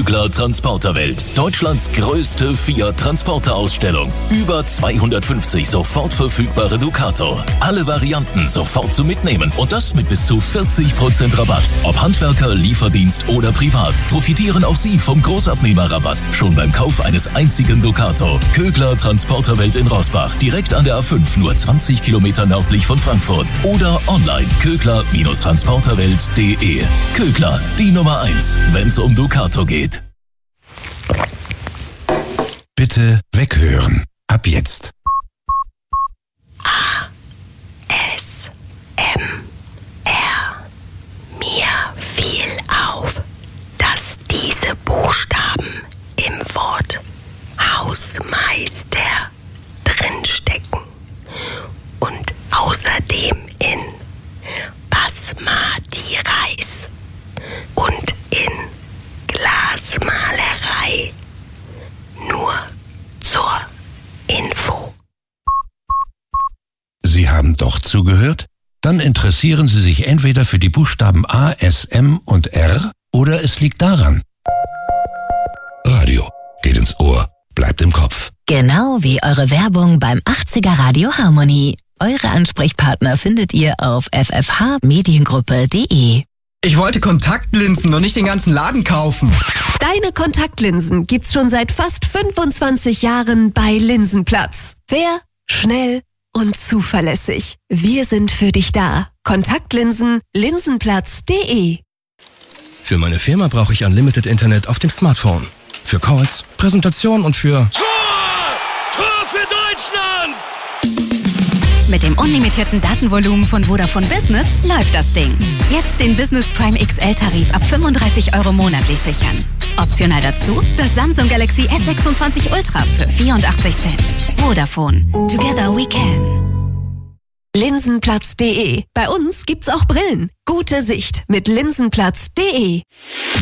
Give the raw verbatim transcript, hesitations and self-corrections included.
Kögler Transporterwelt. Deutschlands größte Fiat-Transporter-Ausstellung. Über zweihundertfünfzig sofort verfügbare Ducato. Alle Varianten sofort zum Mitnehmen. Und das mit bis zu vierzig Prozent Rabatt. Ob Handwerker, Lieferdienst oder privat. Profitieren auch Sie vom Großabnehmerrabatt. Schon beim Kauf eines einzigen Ducato. Kögler Transporterwelt in Roßbach. Direkt an der A fünf, nur zwanzig Kilometer nördlich von Frankfurt. Oder online kögler Transporterwelt punkt de. Kögler, die Nummer eins, wenn es um Ducato geht. Bitte weghören. Ab jetzt. A. S. M. R. Mir fiel auf, dass diese Buchstaben im Wort Hausmeister drinstecken und außerdem in Basmati-Reis und in Glasmalerei. Nur zur Info. Sie haben doch zugehört? Dann interessieren Sie sich entweder für die Buchstaben A, S, M und R oder es liegt daran. Radio geht ins Ohr, bleibt im Kopf. Genau wie eure Werbung beim achtziger Radio Harmonie. Eure Ansprechpartner findet ihr auf f f h mediengruppe punkt de. Ich wollte Kontaktlinsen und nicht den ganzen Laden kaufen. Deine Kontaktlinsen gibt's schon seit fast fünfundzwanzig Jahren bei Linsenplatz. Fair, schnell und zuverlässig. Wir sind für dich da. Kontaktlinsen, linsenplatz punkt de. Für meine Firma brauche ich Unlimited Internet auf dem Smartphone. Für Calls, Präsentationen und für... Tor! Tor für Deutschland! Mit dem unlimitierten Datenvolumen von Vodafone Business läuft das Ding. Jetzt den Business Prime X L-Tarif ab fünfunddreißig Euro monatlich sichern. Optional dazu das Samsung Galaxy S sechsundzwanzig Ultra für vierundachtzig Cent. Vodafone. Together we can. linsenplatz punkt de. Bei uns gibt's auch Brillen. Gute Sicht mit linsenplatz punkt de.